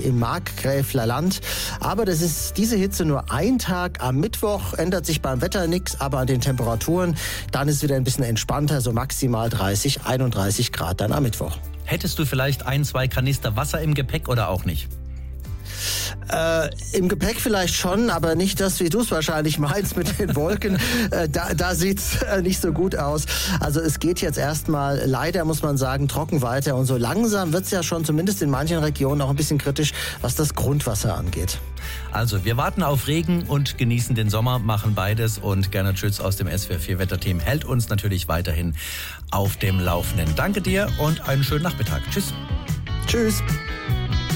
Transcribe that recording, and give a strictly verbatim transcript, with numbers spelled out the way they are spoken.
im Markgräfler Land. Aber das ist diese Hitze nur ein Tag. Am Mittwoch ändert sich beim Wetter nichts, aber an den Temperaturen, dann ist es wieder ein bisschen entspannter, so maximal dreißig, einunddreißig Grad dann am Mittwoch. Hättest du vielleicht ein, zwei Kanister Wasser im Gepäck oder auch nicht? Äh, Im Gepäck vielleicht schon, aber nicht das, wie du es wahrscheinlich meinst mit den Wolken. äh, da da sieht es äh, nicht so gut aus. Also es geht jetzt erstmal, leider muss man sagen, trocken weiter. Und so langsam wird es ja schon, zumindest in manchen Regionen, auch ein bisschen kritisch, was das Grundwasser angeht. Also wir warten auf Regen und genießen den Sommer, machen beides. Und Gernot Schütz aus dem S W R vier Wetterteam hält uns natürlich weiterhin auf dem Laufenden. Danke dir und einen schönen Nachmittag. Tschüss. Tschüss.